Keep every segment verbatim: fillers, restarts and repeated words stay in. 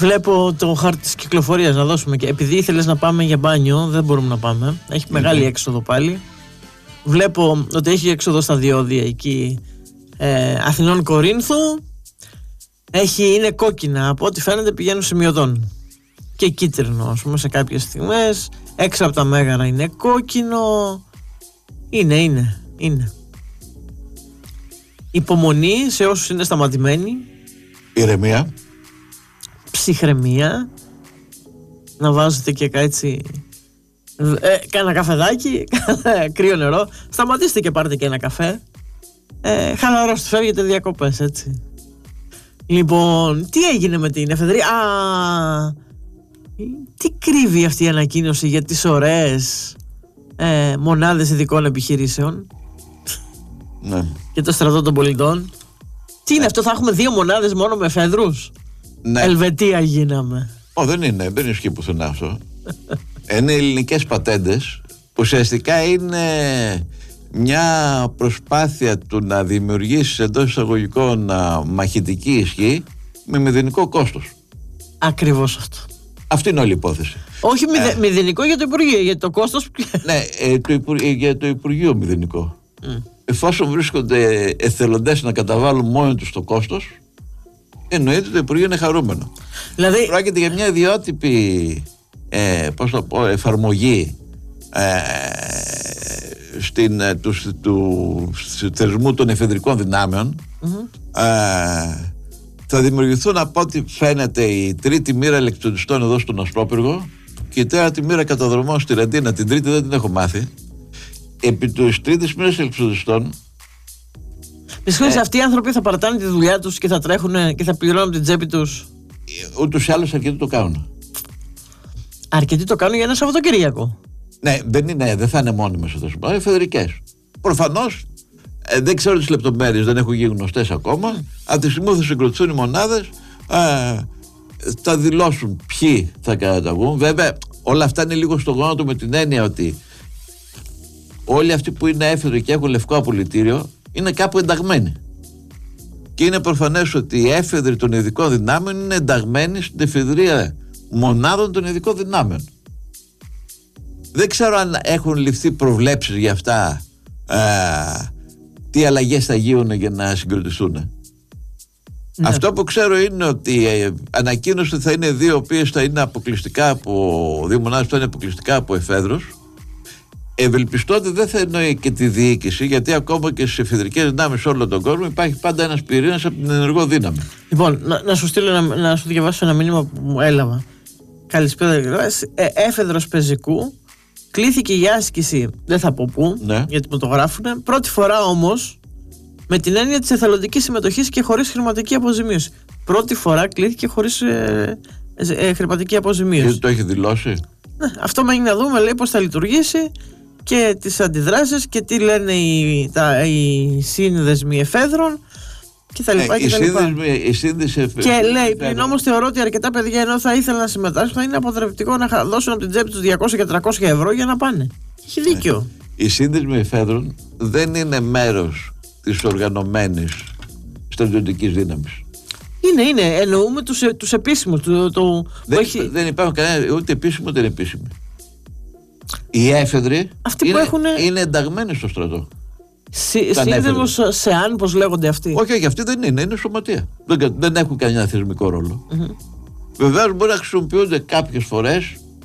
Βλέπω το χάρτη της κυκλοφορίας να δώσουμε και επειδή ήθελες να πάμε για μπάνιο, δεν μπορούμε να πάμε. Έχει mm-hmm. μεγάλη έξοδο πάλι. Βλέπω ότι έχει έξοδο στα διόδια εκεί ε, Αθηνών Κορίνθου. Έχει, είναι κόκκινα, από ό,τι φαίνεται πηγαίνουν σημειωδών. Και κίτρινο, ας πούμε, σε κάποιες στιγμές. Έξω από τα Μέγαρα είναι κόκκινο. Είναι, είναι, είναι. Υπομονή σε όσους είναι σταματημένοι. Ηρεμία. Ψυχραιμία. Να βάζετε και έτσι ε, κάνα καφεδάκι, κρύο νερό. Σταματήστε και πάρτε και ένα καφέ. ε, Χαλαρώστε, φεύγετε διακοπές, έτσι. Λοιπόν, τι έγινε με την εφεδρεία? Α, τι κρύβει αυτή η ανακοίνωση για τις ωραίες ε, μονάδες ειδικών επιχειρήσεων? Ναι. Και το στρατό των πολιτών. Τι είναι αυτό, θα έχουμε δύο μονάδες μόνο με εφέδρους? Ναι. Ελβετία γίναμε. Ω, δεν είναι, δεν ισχύει πουθενά αυτό. Είναι ελληνικές πατέντες. Ουσιαστικά είναι μια προσπάθεια του να δημιουργήσει εντός εισαγωγικών μαχητική ισχύ με μηδενικό κόστος. Ακριβώς αυτό. Αυτή είναι όλη η υπόθεση. Όχι μηδε, ε, μηδενικό για το Υπουργείο, για το κόστος. Ναι, ε, το Υπουργείο, για το Υπουργείο μηδενικό. Mm. Εφόσον βρίσκονται εθελοντές να καταβάλουν μόνοι τους το κόστος, εννοείται το Υπουργείο είναι χαρούμενο. Δηλαδή... Πρόκειται για μια ιδιότυπη ε, πώς το πω, εφαρμογή ε, στην, του, του, του θεσμού των εφεδρικών δυνάμεων. Mm-hmm. ε, θα δημιουργηθούν, από ό,τι φαίνεται, η τρίτη μοίρα ηλεκτρονιστών εδώ στον Ασπρόπυργο και η τέταρτη μοίρα καταδρομών στη Ρεντίνα. Την τρίτη δεν την έχω μάθει. Επί του τρίτης μοίρας ηλεκτρονιστών. Πιστεύεις ε, αυτοί οι άνθρωποι θα παρατάνε τη δουλειά τους και θα τρέχουν και θα πληρώνουν την τσέπη τους? Ούτως ή άλλως αρκετοί το κάνουν. Αρκετοί το κάνουν για ένα Σαββατοκύριακο. Ναι, δεν, είναι, δεν θα είναι μόνιμες αυτές, είναι εφεδρικές. Προφανώς ε, δεν ξέρω τις λεπτομέρειες, δεν έχουν γίνει γνωστές ακόμα. Mm. Από τη στιγμή που θα συγκροτηθούν οι μονάδες, ε, θα δηλώσουν ποιοι θα καταταγούν. Βέβαια, όλα αυτά είναι λίγο στο γόνατο με την έννοια ότι όλοι αυτοί που είναι έφεδροι και έχουν λευκό απολυτήριο είναι κάπου ενταγμένοι. Και είναι προφανές ότι οι έφεδροι των ειδικών δυνάμεων είναι ενταγμένοι στην εφεδρεία μονάδων των ειδικών δυνάμεων. Δεν ξέρω αν έχουν ληφθεί προβλέψεις για αυτά, ε, τι αλλαγές θα γίνουν για να συγκροτηθούν. Ναι. Αυτό που ξέρω είναι ότι ε, ανακοίνωση θα είναι δύο, οποίες θα είναι αποκλειστικά από δύο μονάδες που θα είναι αποκλειστικά από εφέδρους. Ευελπιστώ ότι δεν θα εννοεί και τη διοίκηση, γιατί ακόμα και στις εφεδρικές δυνάμεις σε όλο τον κόσμο υπάρχει πάντα ένας πυρήνας από την ενεργό δύναμη. Λοιπόν, να, να σου στείλω να, να σου διαβάσω ένα μήνυμα που μου έλαβα. Καλησπέρα, ε, έφεδρος πεζικού. Κλήθηκε για άσκηση, δεν θα πω πού, ναι. γιατί μου το γράφουνε. Πρώτη φορά όμως, με την έννοια της εθελοντικής συμμετοχής και χωρίς χρηματική αποζημίωση. Πρώτη φορά κλήθηκε χωρίς ε, ε, ε, χρηματική αποζημίωση. Και το έχει δηλώσει. Ναι, αυτό μένει να δούμε, λέει, πώς θα λειτουργήσει και τις αντιδράσεις και τι λένε οι, τα, οι σύνδεσμοι εφέδρων και τα λοιπά. Ε, και, τα λοιπά. Η σύνδεση εφ... και λέει, πλην όμως θεωρώ ότι αρκετά παιδιά ενώ θα ήθελαν να συμμετάσχουν, θα είναι αποτρεπτικό να δώσουν από την τσέπη τους διακόσια και τριακόσια ευρώ για να πάνε. Έχει δίκιο. Ε, οι σύνδεσμοι εφέδρων δεν είναι μέρος της οργανωμένης στρατιωτικής δύναμης. Είναι, είναι. Εννοούμε τους, τους επίσημους. Το, το, δεν, έχει... δεν υπάρχουν κανένα ούτε επίσημο ούτε ανεπίσημο. Οι έφεδροι είναι, έχουν... είναι ενταγμένοι στο στρατό. Συ, Σύνδεσμος σε αν, πώς λέγονται αυτοί. Όχι, όχι, αυτοί δεν είναι, είναι σωματεία. Δεν, δεν έχουν κανένα θεσμικό ρόλο. Mm-hmm. Βεβαίως μπορεί να χρησιμοποιούνται κάποιες φορές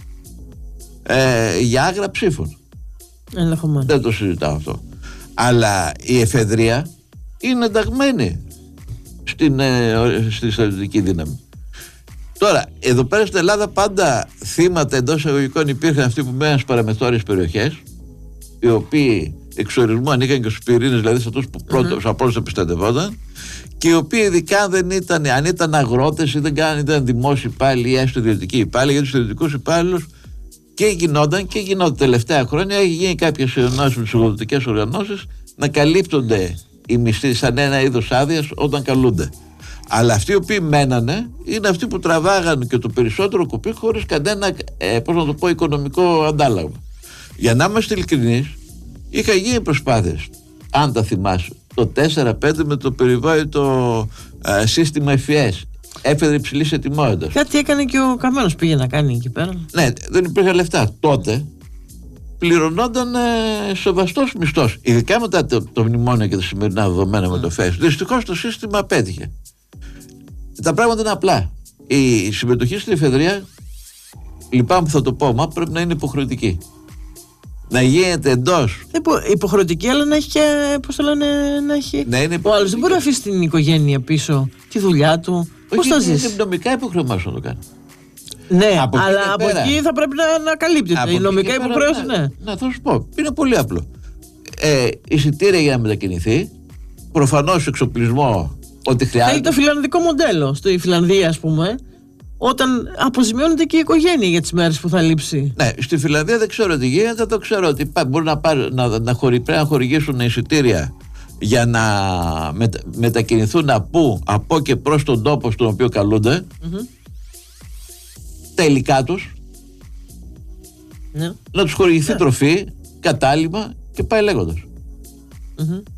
ε, για άγρα ψήφων. Ενδεχομένως. Δεν το συζητάω αυτό. Αλλά η εφεδρεία είναι ενταγμένη στην, ε, στη στρατιωτική δύναμη. Τώρα, εδώ πέρα στην Ελλάδα πάντα θύματα εντός εισαγωγικών υπήρχαν αυτοί που μέναν στις παραμεθόριες περιοχές, οι οποίοι εξορισμού ανήκαν και στους πυρήνες, δηλαδή σε αυτούς που πρώτος mm-hmm. απόλυτα επιστατευόταν, και οι οποίοι ειδικά αν δεν ήταν, αν ήταν αγρότες ή δεν κάναν, ήταν δημόσιοι υπάλληλοι ή έστω ιδιωτικοί υπάλληλοι, γιατί τους ιδιωτικούς υπάλληλους και γινόταν και γινόταν τελευταία χρόνια, έχει γίνει κάποιες ενώσεις με τις εργοδοτικές οργανώσεις να καλύπτονται οι μισθοί σαν ένα είδος άδειας όταν καλούνται. Αλλά αυτοί οι οποίοι μένανε είναι αυτοί που τραβάγαν και το περισσότερο κουπί χωρίς κανένα, ε, πώς να το πω, οικονομικό αντάλλαγμα. Για να είμαστε ειλικρινείς, είχα γίνει προσπάθειες, αν τα θυμάσαι, το τέσσερα πέντε με το περιβόητο ε, σύστημα εφ ι ες. έφερε υψηλής ετοιμότητας. Κάτι έκανε και ο Καμένος, πήγε να κάνει εκεί πέρα. Ναι, δεν υπήρχαν λεφτά. Τότε πληρωνόταν ε, σεβαστός μισθός. Ειδικά μετά το, το μνημόνιο και τα σημερινά δεδομένα mm. με το ΦΕΣ. Δυστυχώς το σύστημα απέτυχε. Τα πράγματα είναι απλά. Η συμμετοχή στην εφεδρεία, λυπάμαι που θα το πω, μα πρέπει να είναι υποχρεωτική. Να γίνεται εντός. Υποχρεωτική, αλλά να έχει και. Πώς το λένε, να έχει. Ναι, είναι ο άλλος δεν μπορεί να αφήσει την οικογένεια πίσω, τη δουλειά του. Πώς θα ζήσει. Είναι νομικά υποχρεωμένος να το κάνει. Ναι, από αλλά από πέρα, εκεί θα πρέπει να, να καλύπτεται. Η νομικά υποχρέωση, ναι. Να, να θα σου πω. Είναι πολύ απλό. Ε, εισιτήρια για να μετακινηθεί. Προφανώς εξοπλισμό, ό,τι χρειάζεται. Θέλει το φιλανδικό μοντέλο. Στη Φιλανδία, ας πούμε, όταν αποζημιώνεται και η οικογένεια για τις μέρες που θα λείψει. Ναι, στη Φιλανδία δεν ξέρω τι γίνεται. Το ξέρω ότι μπορεί να, πάρει, να, να, χωρι, πρέπει να χορηγήσουν εισιτήρια για να μετα, μετακινηθούν από, από και προς τον τόπο στον οποίο καλούνται. Mm-hmm. Τα υλικά τους, ναι. Να τους χορηγηθεί yeah. τροφή, κατάλημα και πάει λέγοντας. Mm-hmm.